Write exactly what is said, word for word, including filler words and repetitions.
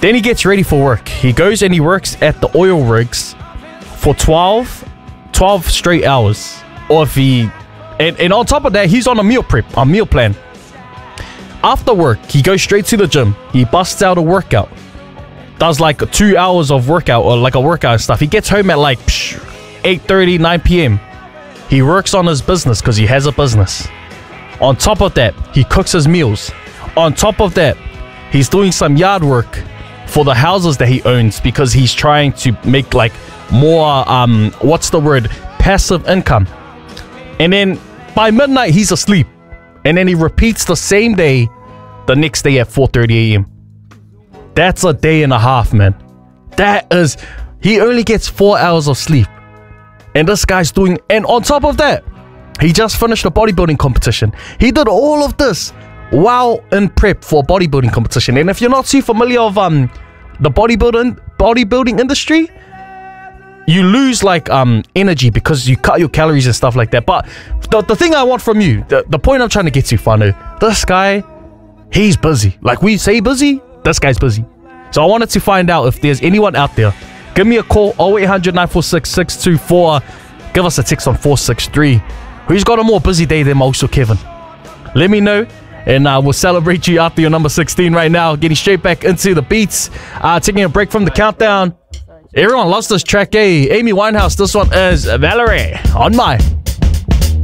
Then he gets ready for work. He goes and he works at the oil rigs for twelve, twelve straight hours. Or if he... And, and on top of that, he's on a meal prep, a meal plan. After work, he goes straight to the gym. He busts out a workout. Does like two hours of workout or like a workout and stuff. He gets home at like eight thirty, nine p m He works on his business because he has a business. On top of that, he cooks his meals. On top of that, he's doing some yard work for the houses that he owns because he's trying to make like more, um, what's the word? Passive income. And then by midnight, he's asleep. And then he repeats the same day the next day at four thirty a m That's a day and a half, man. That is... He only gets four hours of sleep. And this guy's doing... And on top of that, he just finished a bodybuilding competition. He did all of this while in prep for a bodybuilding competition. And if you're not too familiar with um, the bodybuilding, bodybuilding industry, you lose like um energy because you cut your calories and stuff like that. But the, the thing I want from you, the, the point I'm trying to get to, Whānau, this guy, he's busy. Like we say busy, this guy's busy. So I wanted to find out if there's anyone out there. Give me a call, oh eight hundred, nine four six, six two four. Give us a text on four six three. Who's got a more busy day than Moso Kevin? Let me know, and uh, we'll celebrate you after your number sixteen right now. Getting straight back into the beats. Uh, taking a break from the countdown. Everyone loves this track, eh? Amy Winehouse, this one is Valerie on my